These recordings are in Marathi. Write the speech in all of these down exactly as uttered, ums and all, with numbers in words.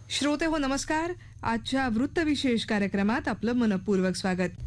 श्रोते हो नमस्कार. आजच्या वृत्तविशेष कार्यक्रमात आपलं मनपूर्वक स्वागत.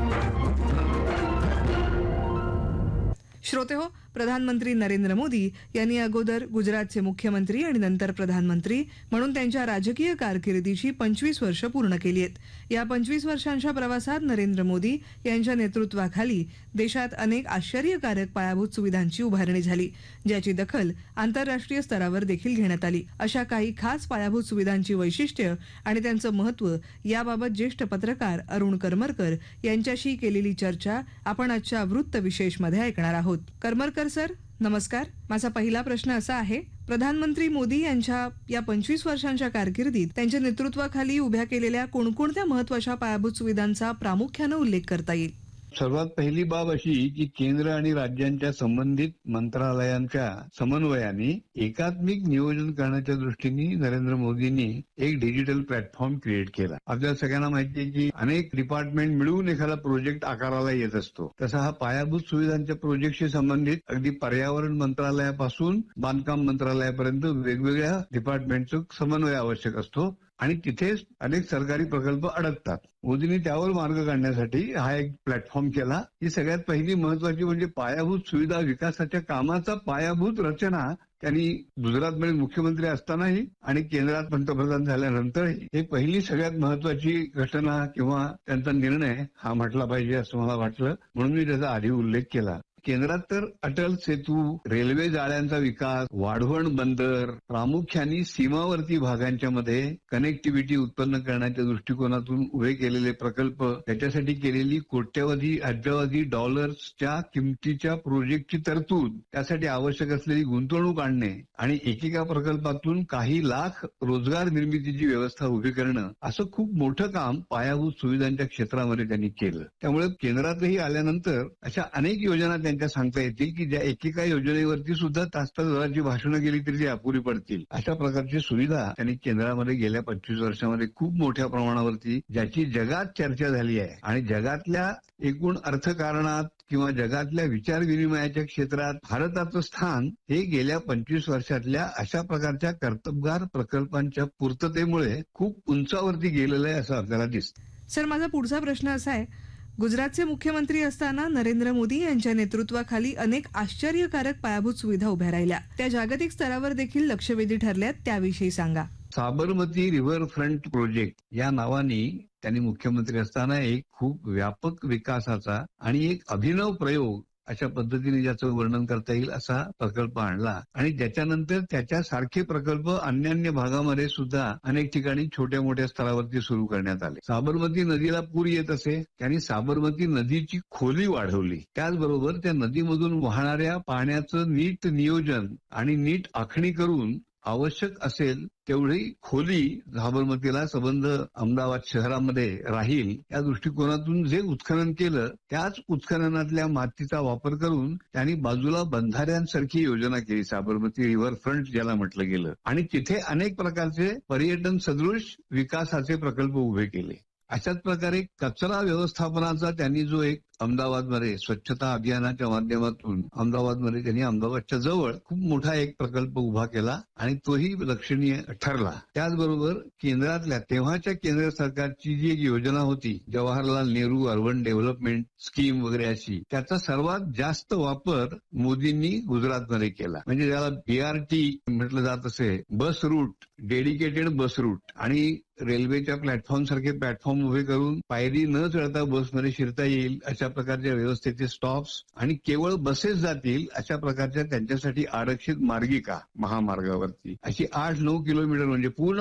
श्रोते हो, प्रधानमंत्री नरेंद्र मोदी यांनी अगोदर गुजरातचे मुख्यमंत्री आणि नंतर प्रधानमंत्री म्हणून त्यांच्या राजकीय कारकिर्दीची पंचवीस वर्ष पूर्ण केली आहेत. या पंचवीस वर्षांच्या प्रवासात नरेंद्र मोदी यांच्या नेतृत्वाखाली देशात अनेक आश्चर्यकारक पायाभूत सुविधांची उभारणी झाली, ज्याची दखल आंतरराष्ट्रीय स्तरावर देखील घेण्यात आली. अशा काही खास पायाभूत सुविधांची वैशिष्ट्य आणि त्यांचं महत्त्व याबाबत ज्येष्ठ पत्रकार अरुण करमरकर यांच्याशी केलेली चर्चा आपण आजच्या वृत्त विशेषमध्ये ऐकणार आहोत. करमरकर सर, नमस्कार. माझा पहिला प्रश्न असा आहे, प्रधानमंत्री मोदी यांच्या या पंचवीस वर्षांच्या कारकिर्दीत त्यांच्या नेतृत्वाखाली उभ्या केलेल्या कोणकोणत्या महत्त्वाच्या पायाभूत सुविधांचा प्रामुख्याने उल्लेख करता येईल? सर्वात पहिली बाब अशी की केंद्र आणि राज्यांच्या संबंधित मंत्रालयांच्या समन्वयाने एकात्मिक नियोजन करण्याच्या दृष्टीने नरेंद्र मोदींनी एक डिजिटल प्लॅटफॉर्म क्रिएट केला. आपल्याला सगळ्यांना माहिती आहे की अनेक डिपार्टमेंट मिळून एखादा प्रोजेक्ट आकाराला येत असतो. तसा हा पायाभूत सुविधांच्या प्रोजेक्टशी संबंधित अगदी पर्यावरण मंत्रालयापासून बांधकाम मंत्रालयापर्यंत वेगवेगळ्या डिपार्टमेंटचा समन्वय आवश्यक असतो आणि तिथेच अनेक सरकारी प्रकल्प अडकतात. मोदींनी त्यावर मार्ग काढण्यासाठी हा एक प्लॅटफॉर्म केला. ही सगळ्यात पहिली महत्वाची म्हणजे पायाभूत सुविधा विकासाच्या कामाचा पायाभूत रचना त्यांनी गुजरातमध्ये मुख्यमंत्री असतानाही आणि केंद्रात पंतप्रधान झाल्यानंतरही हे पहिली सगळ्यात महत्वाची घटना किंवा त्यांचा निर्णय हा म्हटला पाहिजे असं मला वाटलं, म्हणून मी त्याचा आधी उल्लेख केला. केंद्रात तर अटल सेतू, रेल्वे जाळ्यांचा विकास, वाढवण बंदर, प्रामुख्याने सीमावर्ती भागांच्या मध्ये कनेक्टिव्हिटी उत्पन्न करण्याच्या दृष्टिकोनातून उभे केलेले प्रकल्प, त्याच्यासाठी केलेली कोट्यवधी अब्जावधी डॉलर्सच्या किमतीच्या प्रोजेक्टची तरतूद, त्यासाठी आवश्यक असलेली गुंतवणूक आणणे आणि एकेका प्रकल्पातून काही लाख रोजगार निर्मितीची व्यवस्था उभी करणं, असं खूप मोठं काम पायाभूत सुविधांच्या क्षेत्रामध्ये त्यांनी केलं. त्यामुळे केंद्रातही आल्यानंतर अशा अनेक योजना त्यांच्या सांगता येतील की ज्या एकेका योजनेवरती सुद्धा तास तास जराची भाषणं केली तरी ती अपुरी पडतील. अशा प्रकारची सुविधा त्यांनी केंद्रामध्ये गेल्या पंचवीस वर्षामध्ये खूप मोठ्या प्रमाणावरती, ज्याची जगात चर्चा झाली आहे आणि जगातल्या एकूण अर्थकारणात किंवा जगातल्या विचार विनिमयाच्या क्षेत्रात भारताचं स्थान हे गेल्या पंचवीस वर्षातल्या अशा प्रकारच्या कर्तबगार प्रकल्पांच्या पूर्ततेमुळे खूप उंचावरती गेलेलं आहे असं आपल्याला दिसतं. सर, माझा पुढचा प्रश्न असा आहे, गुजरातचे मुख्यमंत्री असताना नरेंद्र मोदी यांच्या नेतृत्वाखाली अनेक आश्चर्यकारक पायाभूत सुविधा उभ्या राहिल्या, त्या जागतिक स्तरावर देखील लक्षवेधी ठरल्यात, त्याविषयी सांगा. साबरमती रिव्हर फ्रंट प्रोजेक्ट या नावाने त्यांनी मुख्यमंत्री असताना एक खूप व्यापक विकासाचा आणि एक अभिनव प्रयोग अशा पद्धतीने ज्याचं वर्णन करता येईल असा प्रकल्प आणला आणि त्याच्यानंतर त्याच्यासारखे प्रकल्प अन्य भागामध्ये सुद्धा अनेक ठिकाणी छोट्या मोठ्या स्तरावरती सुरू करण्यात आले. साबरमती नदीला पूर येत असे, त्यांनी साबरमती नदीची खोली वाढवली. त्याचबरोबर त्या नदीमधून वाहणाऱ्या पाण्याचं नीट नियोजन आणि नीट आखणी करून आवश्यक असेल तेवढी खोली साबरमतीला संबंध अहमदाबाद शहरामध्ये राहील या दृष्टिकोनातून जे उत्खनन केलं, त्याच उत्खननातल्या मातीचा वापर करून त्यांनी बाजूला बंधाऱ्यांसारखी योजना केली, साबरमती रिव्हर फ्रंट ज्याला म्हटलं गेलं, आणि तिथे अनेक प्रकारचे पर्यटन सदृश विकासाचे प्रकल्प उभे केले. अशाच प्रकारे कचरा व्यवस्थापनाचा त्यांनी जो एक अहमदाबादमध्ये स्वच्छता अभियानाच्या माध्यमातून अहमदाबादमध्ये त्यांनी अहमदाबादच्या जवळ खूप मोठा एक प्रकल्प उभा केला आणि तोही लक्षणीय ठरला. त्याचबरोबर केंद्रातल्या तेव्हाच्या केंद्र सरकारची जी एक योजना होती, Jawaharlal Nehru urban development scheme वगैरे अशी, त्याचा सर्वात जास्त वापर मोदींनी गुजरातमध्ये केला. म्हणजे त्याला बीआरटी म्हटलं जात असे, bus route, dedicated bus route आणि रेल्वेच्या प्लॅटफॉर्म सारखे प्लॅटफॉर्म उभे करून पायरी न चढता बसमध्ये शिरता येईल अशा प्रकारच्या व्यवस्थेचे स्टॉप्स आणि केवळ बसेस जातील अशा प्रकारच्या त्यांच्यासाठी आरक्षित मार्गिका महामार्गावरती अशी आठ नऊ किलोमीटर म्हणजे पूर्ण